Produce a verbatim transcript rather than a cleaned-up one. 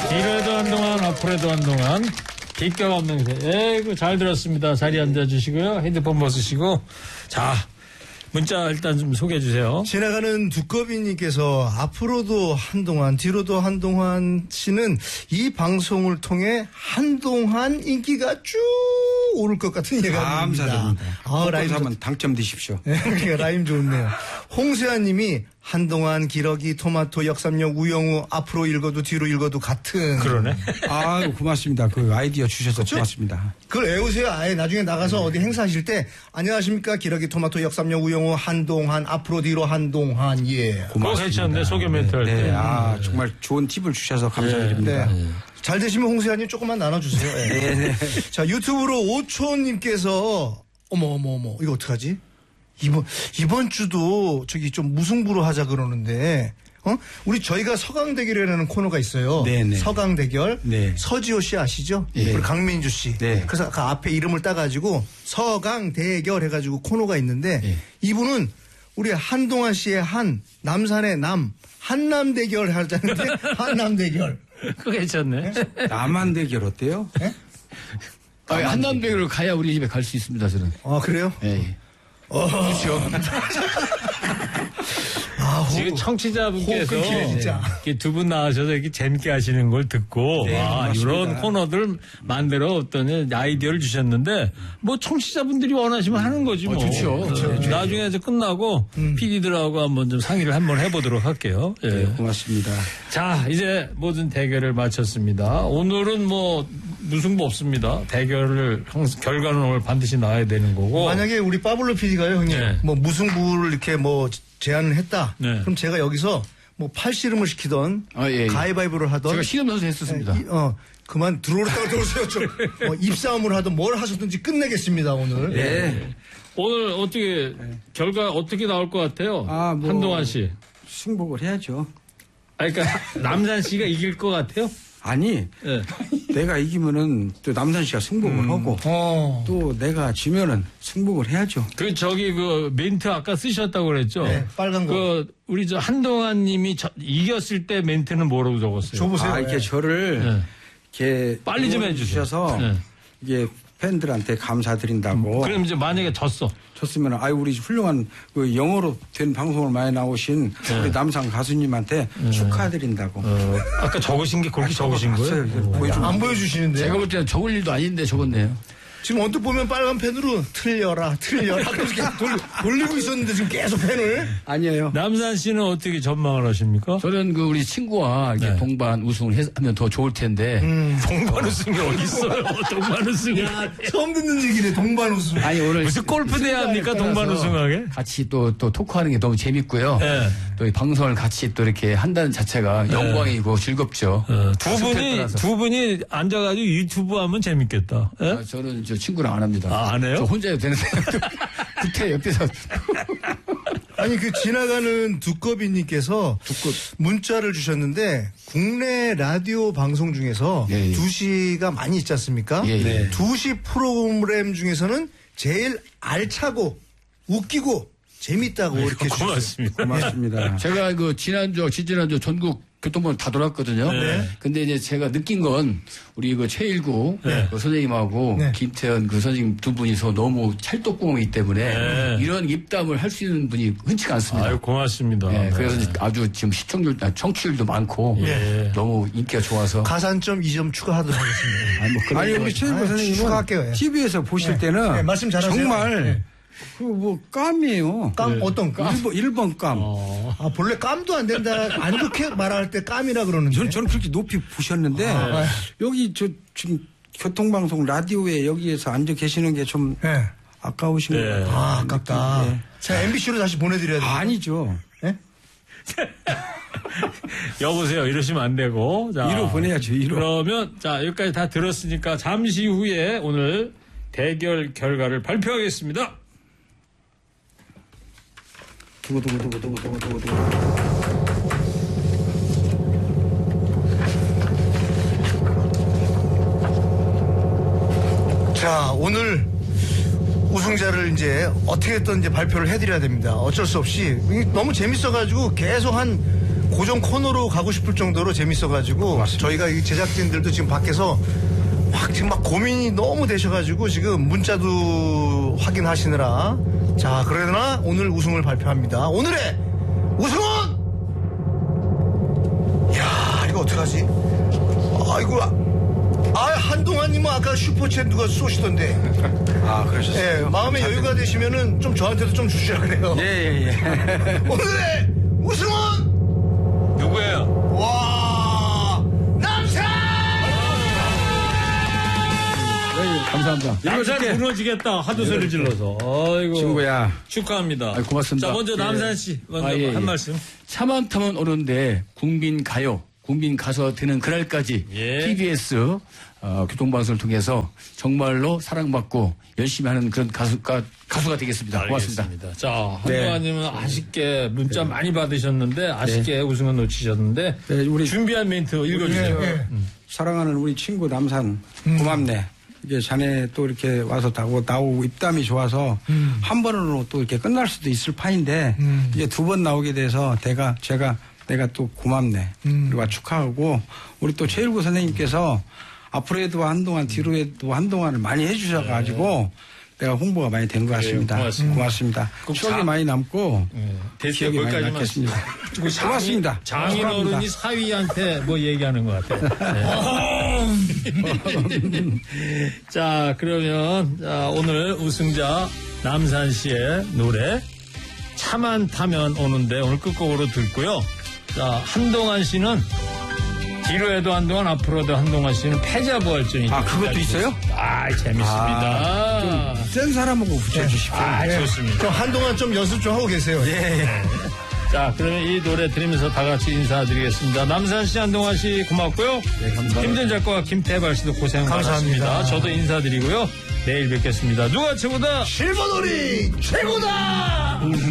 뒤로도 한동안, 앞으로도 한동안. 기가 없는 새. 에이구, 잘 들었습니다. 자리에 앉아주시고요. 핸드폰 벗으시고. 자, 문자 일단 좀 소개해 주세요. 지나가는 두꺼비님께서 앞으로도 한동안, 뒤로도 한동안 씨는 이 방송을 통해 한동안 인기가 쭉 오를 것 같은 예감입니다. 감사드립니다. 아, 라임 한번 당첨되십시오. 네, 라임 좋네요. 홍세아님이 한동안 기러기, 토마토, 역삼역, 우영우 앞으로 읽어도 뒤로 읽어도 같은. 그러네. 아유, 고맙습니다. 그 아이디어 주셔서 그렇죠? 고맙습니다. 그걸 외우세요. 아예 나중에 나가서 네. 어디 행사하실 때 안녕하십니까 기러기, 토마토, 역삼역, 우영우, 한동안 앞으로 뒤로 한동안. 예. 고맙습니다. 괜찮네. 소개 멘트 할 때. 네. 아, 정말 좋은 팁을 주셔서 감사드립니다. 네. 네. 잘 되시면 홍세아님 조금만 나눠주세요. 네. 네, 네. 자, 유튜브로 오초님께서 어머 어머 어머 이거 어떡하지? 이번 이번 주도 저기 좀 무승부로 하자 그러는데 어? 우리 저희가 서강 대결이라는 코너가 있어요. 네네. 서강 대결. 네. 서지호 씨 아시죠? 네. 그리고 강민주 씨. 네. 그래서 그 앞에 이름을 따가지고 서강 대결 해가지고 코너가 있는데 네. 이분은 우리 한동안 씨의 한, 남산의 남, 한남 대결 하자는데 한남 대결. 그거 괜찮네. 네? 남한 대결 어때요? 네? 아, 한남 대결을 가야 우리 집에 갈 수 있습니다, 저는. 아, 그래요? 네. 어. 그렇죠. 아, 지금 청취자분께서 두 분 나와셔서 이렇게 재밌게 하시는 걸 듣고 네, 아, 이런 코너들 만들어 어떤 아이디어를 주셨는데 뭐 청취자분들이 원하시면 하는 거지 뭐. 어, 좋죠. 그렇죠. 네. 나중에 이제 끝나고 음. 피디들하고 한번 좀 상의를 한번 해보도록 할게요. 예. 네, 고맙습니다. 자, 이제 모든 대결을 마쳤습니다. 오늘은 뭐 무승부 없습니다. 대결을 항상 결과는 오늘 반드시 나와야 되는 거고. 만약에 우리 파블로 피디가요, 형님, 네. 뭐 무승부를 이렇게 뭐 제안을 했다. 네. 그럼 제가 여기서 뭐 팔씨름을 시키던 아, 예, 예. 가위바위보를 하던 제가 씨름 선수 했었습니다. 예, 어 그만 들어오랬다가 들어오세요. 좀 뭐 입싸움을 하든 뭘 하셨든지 끝내겠습니다 오늘. 네. 네. 오늘 어떻게 네. 결과 어떻게 나올 것 같아요? 아, 뭐 한동안 씨. 승복을 해야죠. 아, 그러니까 남산 씨가 이길 것 같아요? 아니, 네. 내가 이기면은 또 남산 씨가 승복을 음. 하고 어. 또 내가 지면은 승복을 해야죠. 그 저기 그 멘트 아까 쓰셨다고 그랬죠? 네, 빨간 거. 그 우리 저 한동안 님이 저, 이겼을 때 멘트는 뭐라고 적었어요? 줘보세요. 아, 이렇게 저를 네. 이렇게 빨리 좀 해주셔서 네. 이게 팬들한테 감사드린다고. 음, 그럼 이제 만약에 졌어. 졌으면 아유 우리 훌륭한 그 영어로 된 방송을 많이 나오신 네. 우리 남산 가수님한테 네. 축하드린다고. 어, 아까 적으신 게 그렇게 아, 적으신 거예요? 보여주, 안 보여주시는데. 제가 볼 때는 적을 일도 아닌데 적었네요. 지금 언뜻 보면 빨간 펜으로 틀려라 틀려라 계속 돌, 돌리고 있었는데 지금 계속 펜을. 아니에요. 남산 씨는 어떻게 전망을 하십니까? 저는 그 우리 친구와 이렇게 네. 동반 우승을 해, 하면 더 좋을 텐데. 음. 동반 우승이 어디 있어요? 동반 우승이. 야, 처음 듣는 얘기네. 동반 우승. 아니 오늘 무슨 골프 대회합니까? 동반 우승하게? 같이 또 또 토크하는 게 너무 재밌고요. 네. 또 이 방송을 같이 또 이렇게 한다는 자체가 네. 영광이고 즐겁죠. 네. 두 분이 따라서. 두 분이 앉아가지고 유튜브 하면 재밌겠다. 네? 아, 저는 저 친구랑 안 합니다. 아, 안 해요? 저 혼자 해도 되는데. 구태 옆에서. 아니, 그 지나가는 두꺼비님께서 두꺼... 문자를 주셨는데 국내 라디오 방송 중에서 예, 예. 두 시가 많이 있지 않습니까? 예, 예. 두 시 프로그램 중에서는 제일 알차고 웃기고 재밌다고 네, 이렇게 고맙습니다. 고맙습니다. 제가 그 지난주, 지지난주 전국 교통번호 다 돌았거든요. 네. 근데 이제 제가 느낀 건 우리 그 최일구 네. 그 선생님하고 네. 김태현 그 선생님 두 분이서 너무 찰떡궁이기 때문에 네. 이런 입담을 할 수 있는 분이 흔치가 않습니다. 아유, 고맙습니다. 네, 그래서 네. 아주 지금 시청률, 청취율도 많고 네. 너무 인기가 좋아서 가산점 이 점 추가하도록 하겠습니다. 아니, 뭐 아니 우리 최일구 선생님은 추가할게요. 티비에서 보실 네. 때는 네, 말씀 잘하세요. 정말 네. 그 뭐 깜이에요. 깜 네. 어떤 깜? 일 번, 일 번 깜. 어. 아, 본래 깜도 안 된다. 안 좋게 말할 때 깜이라 그러는데. 저는, 저는 그렇게 높이 보셨는데 아, 여기 저 지금 교통방송 라디오에 여기에서 앉아 계시는 게 좀 네. 아까우신 네. 것 같아요. 아, 아깝다. 네. 제가 엠비씨로 다시 보내드려야 돼요. 아니죠. 네? 여보세요. 이러시면 안 되고. 자, 이로 보내야죠. 이로. 그러면 자 여기까지 다 들었으니까 잠시 후에 오늘 대결 결과를 발표하겠습니다. 두고두고두고두고두고두고. 자, 오늘 우승자를 이제 어떻게든 이제 발표를 해드려야 됩니다. 어쩔 수 없이 너무 재밌어가지고 계속 한 고정 코너로 가고 싶을 정도로 재밌어가지고 저희가 이 제작진들도 지금 밖에서 막 지금 막 고민이 너무 되셔가지고 지금 문자도 확인하시느라 자 그러나 오늘 우승을 발표합니다. 오늘의 우승은 야 이거 어떡하지? 아이고 아 한동안님은 아까 슈퍼챗 누가 쏘시던데. 아 그러셨어요. 네, 마음의 여유가 되시면은 좀 저한테도 좀 주시라 그래요. 예예예. 예, 예. 오늘의 우승은 누구예요? 와 남산. 네, 감사합니다. 남산 무너지겠다. 하도 소리를 질러서. 아이고. 친구야. 축하합니다. 아이, 고맙습니다. 자, 먼저 예. 남산 씨. 먼저 아, 예, 한 예. 말씀. 차만 타면 오는데 국민 가요, 국민 가수가 되는 그날까지 예. 티비에스 어, 교통방송을 통해서 정말로 사랑받고 열심히 하는 그런 가수가 가수가 되겠습니다. 고맙습니다. 알겠습니다. 자, 한동환님은 네. 아쉽게 문자 네. 많이 받으셨는데 아쉽게 네. 우승은 놓치셨는데 네, 우리 준비한 멘트 읽어주세요. 네. 음. 사랑하는 우리 친구 남산 음. 고맙네. 이게 자네 또 이렇게 와서 나오고 나오고 입담이 좋아서 음. 한 번으로 또 이렇게 끝날 수도 있을 판인데 음. 이제 두 번 나오게 돼서 내가 제가 내가 또 고맙네. 음. 그리고 축하하고 우리 또 최일구 선생님께서 앞으로에도 한동안 뒤로에도 한동안을 많이 해주셔가지고 네. 내가 홍보가 많이 된 것 같습니다. 네, 고맙습니다. 고맙습니다. 추억이 자, 많이 남고 네. 기억이 많이 남겠습니다. 고맙습니다. 장인어른이 사위한테 뭐 얘기하는 것 같아요. 네. 자 그러면 자, 오늘 우승자 남산 씨의 노래 차만 타면 오는데 오늘 끝곡으로 듣고요. 자 한동환 씨는 뒤로 해도 한동안 앞으로도 한동환 씨는 패자부활전이 아 그것도 있어요? 아 재밌습니다. 아, 센 사람하고 붙여주십시오. 아 네. 좋습니다. 그럼 한동안 좀 연습 좀 하고 계세요. 예. 네. 자 그러면 이 노래 들으면서 다 같이 인사드리겠습니다. 남산 씨, 한동환 씨 고맙고요. 네, 감사합니다. 힘든 작가와 김태발 씨도 고생 감사합니다. 많았습니다. 저도 인사드리고요. 내일 뵙겠습니다. 누가 최고다? 실버놀이 최고다.